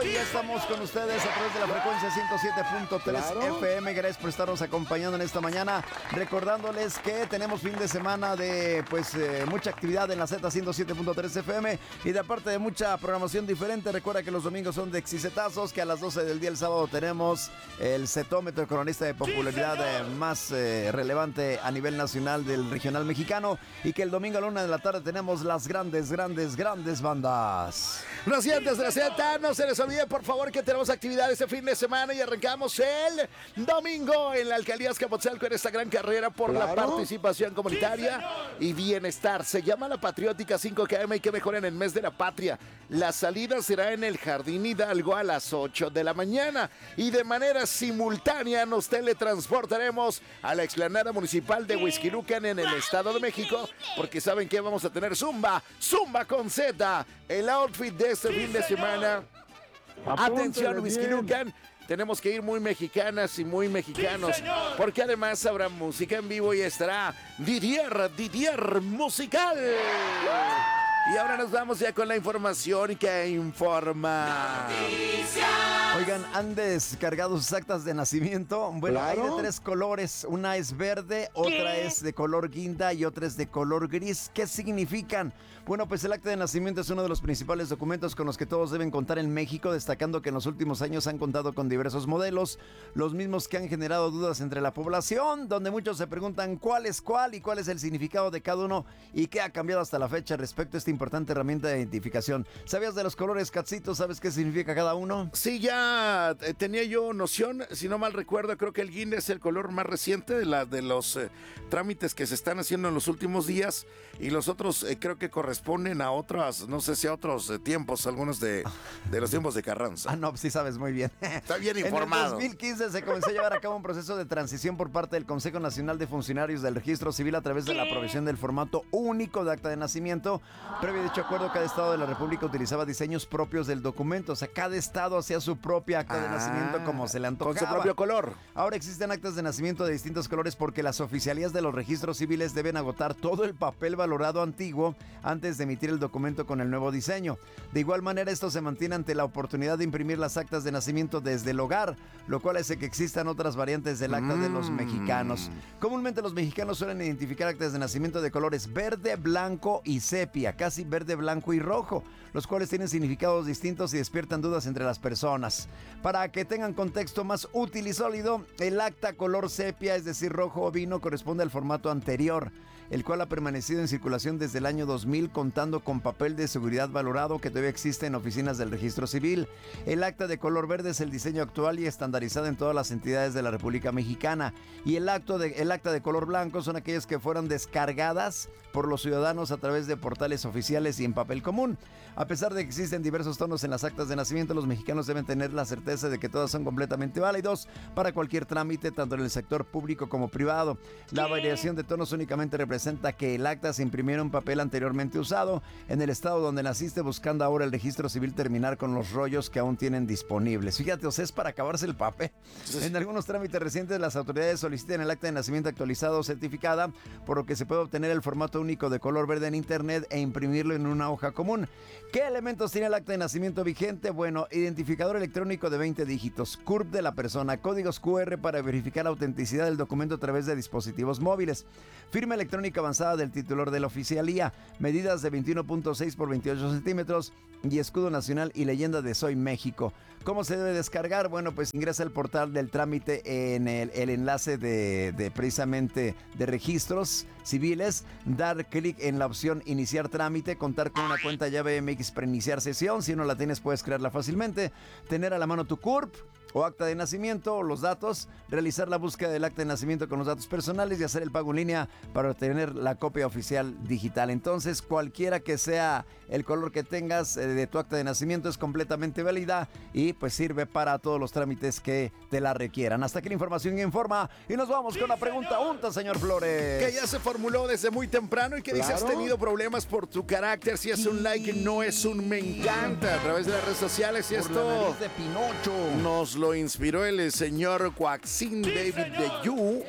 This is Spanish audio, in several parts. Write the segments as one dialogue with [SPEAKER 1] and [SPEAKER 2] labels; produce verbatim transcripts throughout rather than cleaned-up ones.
[SPEAKER 1] y ya estamos con ustedes a través de la frecuencia ciento siete punto tres claro. F M. Gracias por estarnos acompañando en esta mañana. Recordándoles que tenemos fin de semana de pues eh, mucha actividad en la Z ciento siete punto tres F M y de aparte de mucha programación diferente. Recuerda que los domingos son de exicetazos, que a las doce del día el sábado tenemos el cetómetro, cronista de popularidad eh, más eh, relevante a nivel nacional del regional mexicano, y que el domingo a la una de la tarde tenemos las grandes, grandes, grandes bandas.
[SPEAKER 2] No sientes de la Z, no se les olvide por favor que tenemos actividad este fin de semana y arrancamos el domingo en la alcaldía Azcapotzalco en esta gran carrera por claro. la participación comunitaria sí, y bienestar. Se llama la Patriótica cinco K M y que mejor en el mes de la patria. La salida será en el Jardín Hidalgo a las ocho de la mañana y de manera simultánea nos teletransportaremos a la explanada municipal de Huixquilucan en el Estado de México, porque saben que vamos a tener Zumba, Zumba con Z, el outfit de este fin de semana. Atención, Huixquilucan, tenemos que ir muy mexicanas y muy mexicanos, porque además habrá música en vivo y estará Didier, Didier Musical. Y ahora nos vamos ya con la información que informa.
[SPEAKER 1] Oigan, ¿han descargado sus actas de nacimiento? Bueno, claro. hay de tres colores. Una es verde, otra ¿Qué? es de color guinda y otra es de color gris. ¿Qué significan? Bueno, pues el acta de nacimiento es uno de los principales documentos con los que todos deben contar en México, destacando que en los últimos años han contado con diversos modelos, los mismos que han generado dudas entre la población, donde muchos se preguntan cuál es cuál y cuál es el significado de cada uno y qué ha cambiado hasta la fecha respecto a esta importante herramienta de identificación. ¿Sabías de los colores, Catsito? ¿Sabes qué significa cada uno?
[SPEAKER 2] Sí, ya eh, tenía yo noción. Si no mal recuerdo, creo que el guinda es el color más reciente de, la, de los eh, trámites que se están haciendo en los últimos días, y los otros eh, creo que corresponden a otras, no sé si a otros eh, tiempos, algunos de, de los tiempos de Carranza.
[SPEAKER 1] Ah, no, sí sabes muy bien.
[SPEAKER 2] Está bien informado.
[SPEAKER 1] En el dos mil quince se comenzó a llevar a cabo un proceso de transición por parte del Consejo Nacional de Funcionarios del Registro Civil a través de la provisión del formato único de acta de nacimiento. Previo a dicho acuerdo, cada estado de la República utilizaba diseños propios del documento. O sea, cada estado hacía su propia acta ah, de nacimiento como se le antojaba.
[SPEAKER 2] Con su propio color.
[SPEAKER 1] Ahora existen actas de nacimiento de distintos colores porque las oficialías de los registros civiles deben agotar todo el papel valorado antiguo antes de emitir el documento con el nuevo diseño. De igual manera, esto se mantiene ante la oportunidad de imprimir las actas de nacimiento desde el hogar, lo cual hace que existan otras variantes del acta mm. de los mexicanos. Comúnmente los mexicanos suelen identificar actas de nacimiento de colores verde, blanco y sepia, casi verde, blanco y rojo, los cuales tienen significados distintos y despiertan dudas entre las personas. Para que tengan contexto más útil y sólido, el acta color sepia, es decir, rojo o vino, corresponde al formato anterior, el cual ha permanecido en circulación desde el año dos mil, contando con papel de seguridad valorado que todavía existe en oficinas del registro civil. El acta de color verde es el diseño actual y estandarizado en todas las entidades de la República Mexicana. Y el, acto de, el acta de color blanco son aquellas que fueron descargadas por los ciudadanos a través de portales oficiales y en papel común. A pesar de que existen diversos tonos en las actas de nacimiento, los mexicanos deben tener la certeza de que todas son completamente válidos para cualquier trámite, tanto en el sector público como privado. La variación de tonos únicamente representa que el acta se imprimió en un papel anteriormente usado en el estado donde naciste, buscando ahora el registro civil terminar con los rollos que aún tienen disponibles. Fíjate, o sea, es para acabarse el papel. En algunos trámites recientes, las autoridades solicitan el acta de nacimiento actualizado o certificada, por lo que se puede obtener el formato único de color verde en internet e imprimirlo en una hoja común. ¿Qué elementos tiene el acta de nacimiento vigente? Bueno, identificador electrónico de veinte dígitos, C U R P de la persona, códigos Q R para verificar la autenticidad del documento a través de dispositivos móviles, firma electrónica avanzada del titular de la oficialía, medidas de veintiuno punto seis por veintiocho centímetros y escudo nacional y leyenda de Soy México. ¿Cómo se debe descargar? Bueno, pues ingresa al portal del trámite en el, el enlace de, de precisamente de registros civiles, dar clic en la opción iniciar trámite, contar con una cuenta llave M X para iniciar sesión. Si no la tienes, puedes crearla fácilmente, tener a la mano tu C U R P o acta de nacimiento o los datos, realizar la búsqueda del acta de nacimiento con los datos personales y hacer el pago en línea para obtener la copia oficial digital. Entonces, cualquiera que sea el color que tengas eh, de tu acta de nacimiento es completamente válida y pues sirve para todos los trámites que te la requieran. Hasta aquí la información informa y nos vamos sí, con la pregunta unta, señor Flores.
[SPEAKER 2] Que ya se formuló desde muy temprano y que claro. dice: has tenido problemas por tu carácter. Si es un like, no es un me encanta. A través de las redes sociales y
[SPEAKER 1] por
[SPEAKER 2] esto
[SPEAKER 1] la nariz de Pinocho
[SPEAKER 2] nos lo inspiró el señor Joaquín David de You.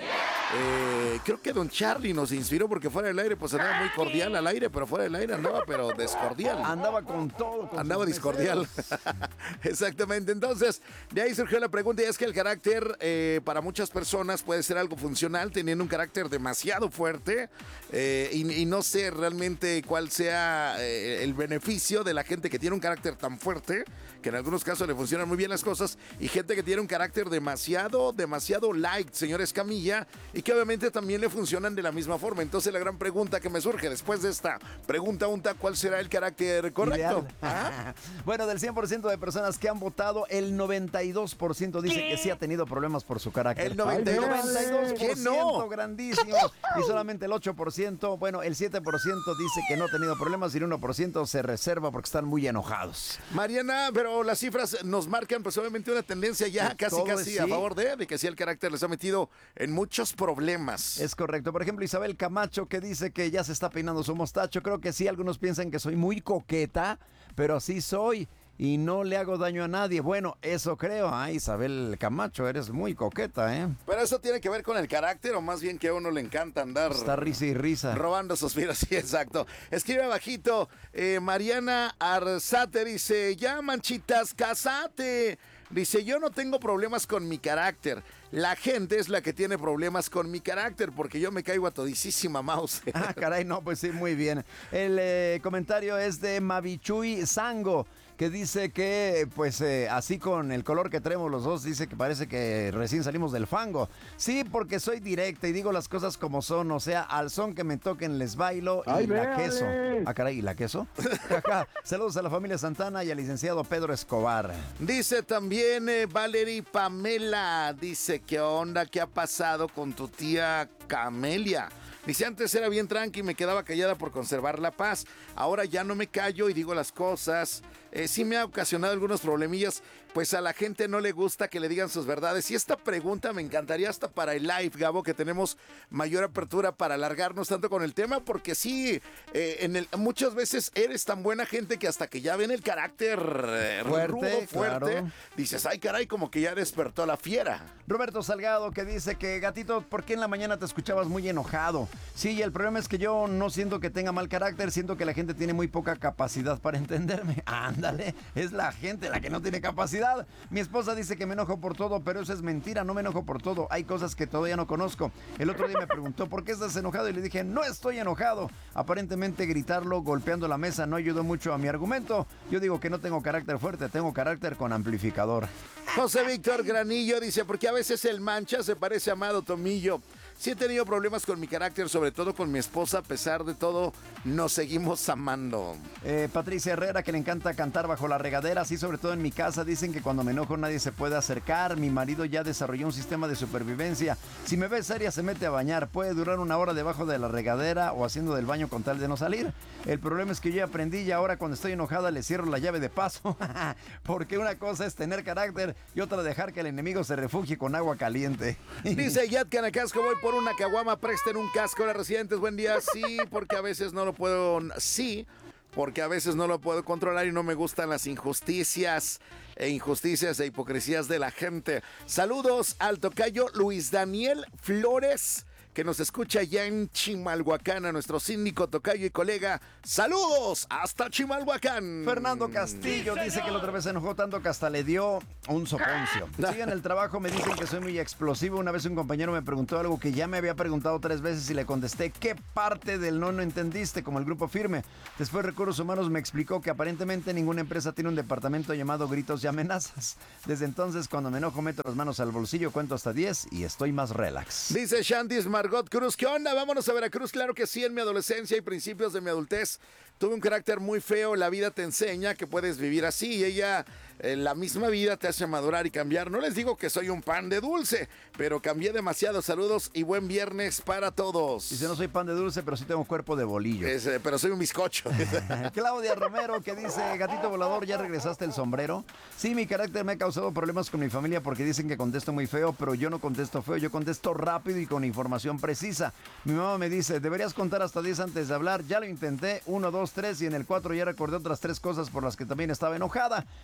[SPEAKER 2] Eh, creo que Don Charlie nos inspiró porque fuera del aire pues andaba muy cordial al aire, pero fuera del aire andaba pero descordial.
[SPEAKER 1] Andaba con todo. Con
[SPEAKER 2] andaba discordial. Exactamente. Entonces, de ahí surgió la pregunta y es que el carácter eh, para muchas personas puede ser algo funcional, teniendo un carácter demasiado fuerte eh, y, y no sé realmente cuál sea eh, el beneficio de la gente que tiene un carácter tan fuerte, que en algunos casos le funcionan muy bien las cosas, y gente que tiene un carácter demasiado, demasiado light, señor Escamilla, y que obviamente también le funcionan de la misma forma. Entonces la gran pregunta que me surge después de esta pregunta unta, ¿cuál será el carácter correcto?
[SPEAKER 1] ¿Ah? Bueno, del cien por ciento de personas que han votado, el noventa y dos por ciento dice ¿Qué? que sí ha tenido problemas por su carácter.
[SPEAKER 2] El noventa y dos por ciento,
[SPEAKER 1] ¿Qué no? Grandísimo. Y solamente el ocho por ciento, bueno, el siete por ciento dice que no ha tenido problemas y el uno por ciento se reserva porque están muy enojados.
[SPEAKER 2] Mariana, pero las cifras nos marcan pues obviamente una tendencia ya casi casi sí. a favor de, de que sí el carácter les ha metido en muchos problemas.
[SPEAKER 1] Es correcto. Por ejemplo, Isabel Camacho, que dice que ya se está peinando su mostacho. Creo que sí, algunos piensan que soy muy coqueta, pero así soy y no le hago daño a nadie. Bueno, eso creo. Ah, Isabel Camacho, eres muy coqueta, ¿eh?
[SPEAKER 2] Pero eso tiene que ver con el carácter, o más bien que a uno le encanta andar...
[SPEAKER 1] Está risa y risa.
[SPEAKER 2] Robando suspiros, sí, exacto. Escribe abajito, eh, Mariana Arzate dice, ya manchitas, casate. Dice, yo no tengo problemas con mi carácter. La gente es la que tiene problemas con mi carácter, porque yo me caigo a todisísima mouse.
[SPEAKER 1] Ah, caray, no, pues sí, muy bien. El eh, comentario es de Mavichuy Sango, que dice que, pues, eh, así con el color que tenemos los dos, dice que parece que recién salimos del fango. Sí, porque soy directa y digo las cosas como son, o sea, al son que me toquen les bailo y Ay, la véale. queso. Ah, caray, ¿y la queso? Saludos a la familia Santana y al licenciado Pedro Escobar.
[SPEAKER 2] Dice también eh, Valerie Pamela, dice, ¿qué onda? ¿Qué ha pasado con tu tía Camelia? Dice, antes era bien tranqui y me quedaba callada por conservar la paz. Ahora ya no me callo y digo las cosas. Eh, sí me ha ocasionado algunos problemillas, pues a la gente no le gusta que le digan sus verdades. Y esta pregunta me encantaría hasta para el live, Gabo, que tenemos mayor apertura para alargarnos tanto con el tema, porque sí, eh, en el, muchas veces eres tan buena gente que hasta que ya ven el carácter eh, fuerte, rudo, fuerte, claro. Dices, ay caray, como que ya despertó la fiera.
[SPEAKER 1] Roberto Salgado, que dice que, gatito, ¿por qué en la mañana te escuchabas muy enojado? Sí, y el problema es que yo no siento que tenga mal carácter, siento que la gente tiene muy poca capacidad para entenderme. Ándale, es la gente la que no tiene capacidad. Mi esposa dice que me enojo por todo, pero eso es mentira, no me enojo por todo. Hay cosas que todavía no conozco. El otro día me preguntó, ¿por qué estás enojado? Y le dije, no estoy enojado. Aparentemente gritarlo golpeando la mesa no ayudó mucho a mi argumento. Yo digo que no tengo carácter fuerte, tengo carácter con amplificador.
[SPEAKER 2] José Víctor Granillo dice, porque a veces el mancha se parece a Amado Tomillo. Sí he tenido problemas con mi carácter, sobre todo con mi esposa. A pesar de todo, nos seguimos amando.
[SPEAKER 1] Eh, Patricia Herrera, que le encanta cantar bajo la regadera, sí, sobre todo en mi casa. Dicen que cuando me enojo nadie se puede acercar. Mi marido ya desarrolló un sistema de supervivencia. Si me ve seria, se mete a bañar. Puede durar una hora debajo de la regadera o haciendo del baño con tal de no salir. El problema es que yo ya aprendí y ahora cuando estoy enojada le cierro la llave de paso. Porque una cosa es tener carácter y otra dejar que el enemigo se refugie con agua caliente.
[SPEAKER 2] Dice Yad Canacasco, voy por una caguama, presten un casco a los residentes. Buen día, sí, porque a veces no lo puedo, sí, porque a veces no lo puedo controlar y no me gustan las injusticias e injusticias e hipocresías de la gente. Saludos al tocayo Luis Daniel Flores, que nos escucha ya en Chimalhuacán, a nuestro síndico, tocayo y colega. ¡Saludos hasta Chimalhuacán!
[SPEAKER 1] Fernando Castillo sí, dice que la otra vez se enojó tanto que hasta le dio un soponcio. Sí, en el trabajo me dicen que soy muy explosivo. Una vez un compañero me preguntó algo que ya me había preguntado tres veces y le contesté, ¿qué parte del no no entendiste? Como el grupo firme. Después Recursos Humanos me explicó que aparentemente ninguna empresa tiene un departamento llamado gritos y amenazas. Desde entonces, cuando me enojo, meto las manos al bolsillo, cuento hasta diez y estoy más relax.
[SPEAKER 2] Dice Shantis Margot Cruz, ¿qué onda? Vámonos a Veracruz. Claro que sí, en mi adolescencia y principios de mi adultez tuve un carácter muy feo. La vida te enseña que puedes vivir así y ella, eh, la misma vida te hace madurar y cambiar. No les digo que soy un pan de dulce, pero cambié demasiado. Saludos y buen viernes para todos.
[SPEAKER 1] Dice, no soy pan de dulce, pero sí tengo cuerpo de bolillo.
[SPEAKER 2] Es, eh, pero soy un bizcocho.
[SPEAKER 1] Claudia Romero, que dice, gatito volador, ¿ya regresaste el sombrero? Sí, mi carácter me ha causado problemas con mi familia porque dicen que contesto muy feo, pero yo no contesto feo, yo contesto rápido y con información precisa. Mi mamá me dice, deberías contar hasta diez antes de hablar. Ya lo intenté, uno, dos, tres, y en el cuatro ya recordé otras tres cosas por las que también estaba enojada. A mí con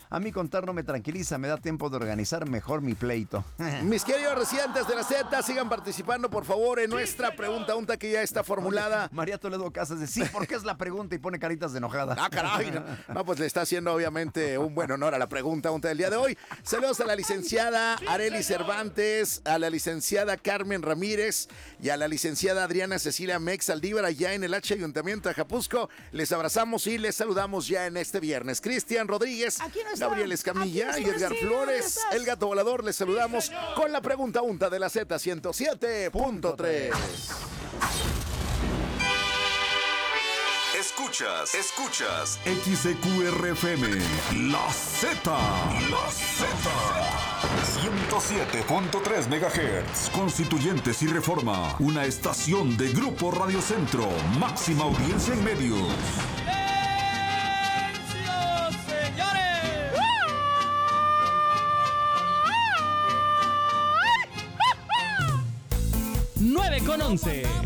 [SPEAKER 1] contar no me tranquiliza, me da tiempo de organizar mejor mi pleito.
[SPEAKER 2] Mis queridos residentes de la Z, sigan participando por favor en nuestra pregunta unta que ya está formulada.
[SPEAKER 1] María Toledo Casas dice, sí, porque es la pregunta y pone caritas de enojada.
[SPEAKER 2] Ah, caray. No. no, pues le está haciendo obviamente un buen honor a la pregunta unta del día de hoy. Saludos a la licenciada Arely Cervantes, a la licenciada Carmen Ramírez y a la licenciada Adriana Cecilia Mex Aldívar allá en el H Ayuntamiento de Ajapuzco. Les abrazamos y les saludamos ya en este viernes. Cristian Rodríguez,
[SPEAKER 3] no
[SPEAKER 2] Gabriel Escamilla y
[SPEAKER 3] no
[SPEAKER 2] Edgar
[SPEAKER 3] sí,
[SPEAKER 2] Flores, el gato volador, les saludamos con la pregunta unta de la Z ciento siete punto tres.
[SPEAKER 4] Escuchas, escuchas X E Q R F M, La Z, La Z, ciento siete punto tres megahertz, Constituyentes y Reforma, una estación de Grupo Radio Centro, máxima audiencia en medios.
[SPEAKER 5] nueve con once.